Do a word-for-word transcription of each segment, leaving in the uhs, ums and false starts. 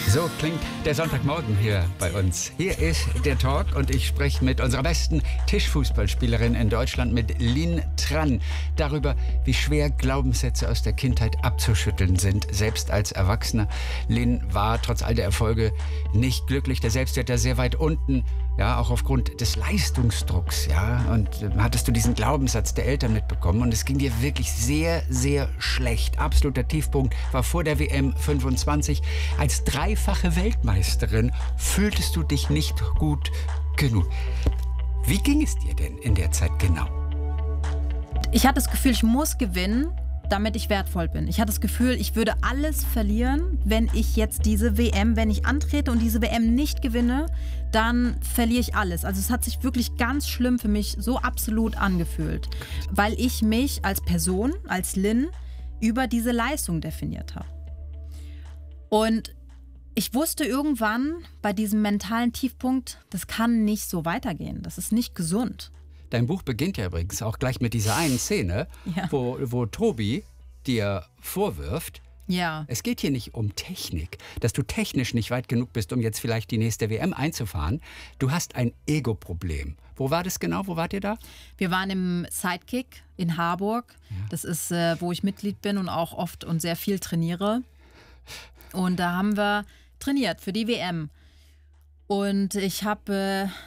So klingt der Sonntagmorgen hier bei uns. Hier ist der Talk und ich spreche mit unserer besten Tischfußballspielerin in Deutschland, mit Lin Tran, darüber, wie schwer Glaubenssätze aus der Kindheit abzuschütteln sind, selbst als Erwachsener. Lin war trotz all der Erfolge nicht glücklich. Der Selbstwert ja sehr weit unten, ja, auch aufgrund des Leistungsdrucks, ja. Und äh, hattest du diesen Glaubenssatz der Eltern mitbekommen und es ging dir wirklich sehr, sehr schlecht. Absoluter Tiefpunkt war vor der W M fünfundzwanzig. Als dreifache Weltmeisterin fühltest du dich nicht gut genug. Wie ging es dir denn in der Zeit genau? Ich hatte das Gefühl, ich muss gewinnen, damit ich wertvoll bin. Ich hatte das Gefühl, ich würde alles verlieren, wenn ich jetzt diese W M, wenn ich antrete und diese W M nicht gewinne, dann verliere ich alles. Also es hat sich wirklich ganz schlimm für mich so absolut angefühlt, weil ich mich als Person, als Lin, über diese Leistung definiert habe. Und ich wusste irgendwann bei diesem mentalen Tiefpunkt, das kann nicht so weitergehen. Das ist nicht gesund. Dein Buch beginnt ja übrigens auch gleich mit dieser einen Szene, Ja. wo, wo Tobi dir vorwirft, Ja. es geht hier nicht um Technik, dass du technisch nicht weit genug bist, um jetzt vielleicht die nächste W M einzufahren. Du hast ein Ego-Problem. Wo war das genau? Wo wart ihr da? Wir waren im Sidekick in Harburg. Das ist, äh, wo ich Mitglied bin und auch oft und sehr viel trainiere. Und da haben wir trainiert für die W M. Und ich habe äh,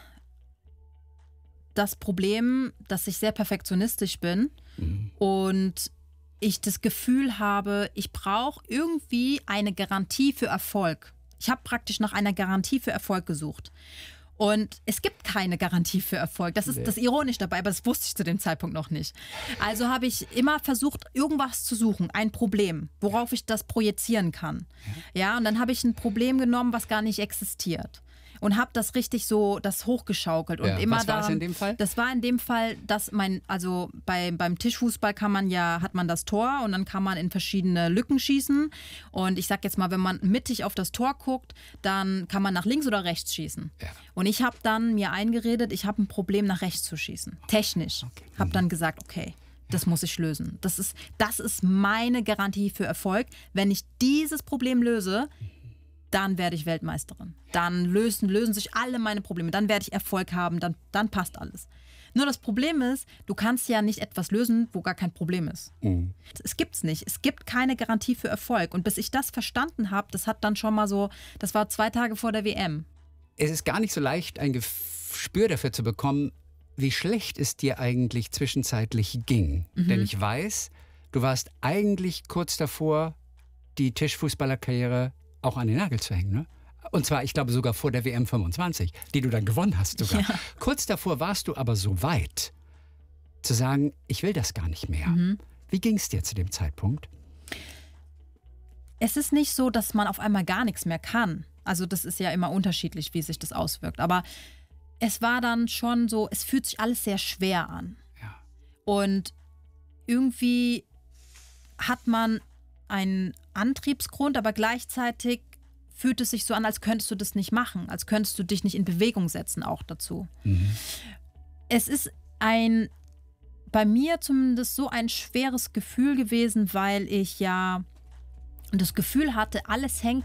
das Problem, dass ich sehr perfektionistisch bin Mhm. und ich das Gefühl habe, ich brauche irgendwie eine Garantie für Erfolg. Ich habe praktisch nach einer Garantie für Erfolg gesucht. Und es gibt keine Garantie für Erfolg. Das ist Nee. das Ironisch dabei, aber das wusste ich zu dem Zeitpunkt noch nicht. Also habe ich immer versucht, irgendwas zu suchen, ein Problem, worauf ich das projizieren kann. Ja, und dann habe ich ein Problem genommen, was gar nicht existiert. Und habe das richtig so, das hochgeschaukelt. Und Ja, immer was war es daran, in dem Fall? Das war in dem Fall, dass mein, also bei, beim Tischfußball kann man ja, hat man das Tor und dann kann man in verschiedene Lücken schießen. Und ich sag jetzt mal, wenn man mittig auf das Tor guckt, dann kann man nach links oder rechts schießen. Ja. Und ich habe dann mir eingeredet, ich habe ein Problem, nach rechts zu schießen. Technisch. Okay. Habe dann gesagt, okay, das muss ich lösen. Das ist, das ist meine Garantie für Erfolg. Wenn ich dieses Problem löse, dann werde ich Weltmeisterin. Dann lösen, lösen sich alle meine Probleme. Dann werde ich Erfolg haben, dann, dann passt alles. Nur das Problem ist, du kannst ja nicht etwas lösen, wo gar kein Problem ist. Mhm. Es gibt's nicht. Es gibt keine Garantie für Erfolg. Und bis ich das verstanden habe, das hat dann schon mal so, das war zwei Tage vor der W M. Es ist gar nicht so leicht, ein Gespür dafür zu bekommen, wie schlecht es dir eigentlich zwischenzeitlich ging. Mhm. Denn ich weiß, du warst eigentlich kurz davor, die Tischfußballerkarriere auch an den Nagel zu hängen, ne? Und zwar, ich glaube, sogar vor der W M fünfundzwanzig, die du dann gewonnen hast sogar. Ja. Kurz davor warst du aber so weit, zu sagen, ich will das gar nicht mehr. Mhm. Wie ging es dir zu dem Zeitpunkt? Es ist nicht so, dass man auf einmal gar nichts mehr kann. Also das ist ja immer unterschiedlich, wie sich das auswirkt. Aber es war dann schon so, es fühlt sich alles sehr schwer an. Ja. Und irgendwie hat man einen Antriebsgrund, aber gleichzeitig fühlt es sich so an, als könntest du das nicht machen, als könntest du dich nicht in Bewegung setzen auch dazu. Mhm. Es ist ein, bei mir zumindest so ein schweres Gefühl gewesen, weil ich ja das Gefühl hatte, alles hängt